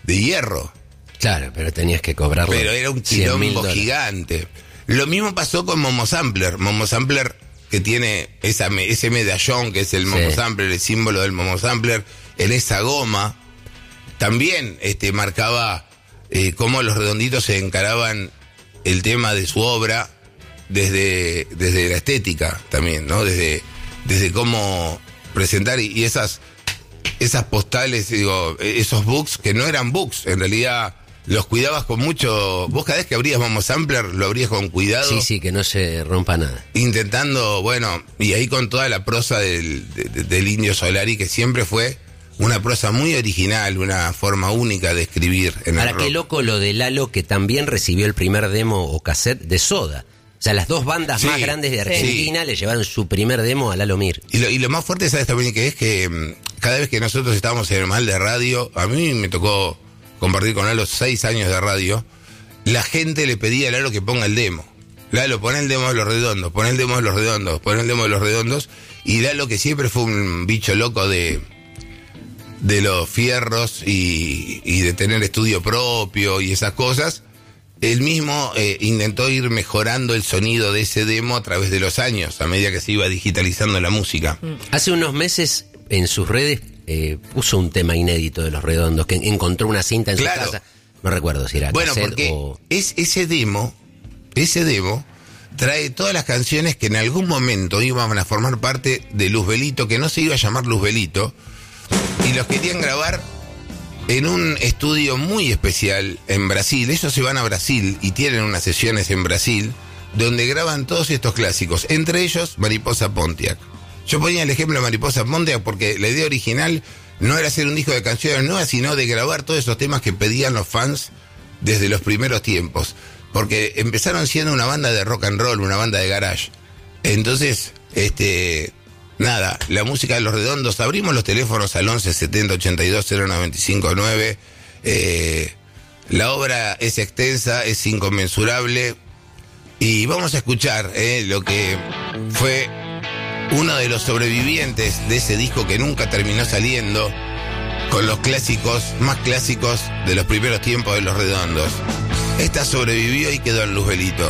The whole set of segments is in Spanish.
de hierro. Claro, pero tenías que cobrarlo. Pero era un quilombo gigante. Lo mismo pasó con Momo Sampler. Momo Sampler, que tiene ese medallón que es el Momo Sampler, el símbolo del Momo Sampler, en esa goma, también marcaba cómo los Redonditos se encaraban el tema de su obra desde la estética también, ¿no? Desde cómo presentar y esas postales, digo, esos books que no eran books, en realidad los cuidabas con mucho. Vos cada vez que abrías Momo Sampler lo abrías con cuidado. Sí, que no se rompa nada. Intentando, bueno, y ahí con toda la prosa del Indio Solari, que siempre fue una prosa muy original, una forma única de escribir en el rock. Ahora, qué loco lo de Lalo, que también recibió el primer demo o cassette de Soda. O sea, las dos bandas más grandes de Argentina le llevaron su primer demo a Lalo Mir. Y lo más fuerte, ¿sabes también que es? Que cada vez que nosotros estábamos en el mal de radio, a mí me tocó compartir con Lalo 6 años de radio, la gente le pedía a Lalo que ponga el demo. Lalo, pon el demo de Los Redondos, pon el demo de Los Redondos, pon el demo de Los Redondos. Y Lalo, que siempre fue un bicho loco de los fierros y de tener estudio propio y esas cosas, él mismo intentó ir mejorando el sonido de ese demo a través de los años, a medida que se iba digitalizando la música. Hace unos meses en sus redes puso un tema inédito de Los Redondos, que encontró una cinta en su casa. No recuerdo si era cassette porque o... ese demo trae todas las canciones que en algún momento iban a formar parte de Luzbelito, que no se iba a llamar Luzbelito, y los querían grabar en un estudio muy especial en Brasil. Ellos se van a Brasil y tienen unas sesiones en Brasil donde graban todos estos clásicos, entre ellos Mariposa Pontiac. Yo ponía el ejemplo de Mariposa Pontiac porque la idea original no era hacer un disco de canciones nuevas, sino de grabar todos esos temas que pedían los fans desde los primeros tiempos, porque empezaron siendo una banda de rock and roll, una banda de garage. Entonces, nada, la música de Los Redondos, abrimos los teléfonos al 11 70 82 0959. La obra es extensa, es inconmensurable, y vamos a escuchar lo que fue uno de los sobrevivientes de ese disco que nunca terminó saliendo, con los clásicos, más clásicos de los primeros tiempos de Los Redondos. Esta sobrevivió y quedó en Luzbelito.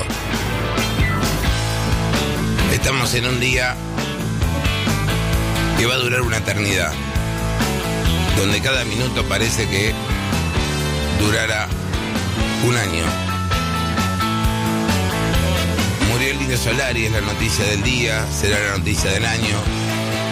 Estamos en un día que va a durar una eternidad, donde cada minuto parece que durara un año. Murió el Indio Solari, es la noticia del día, será la noticia del año.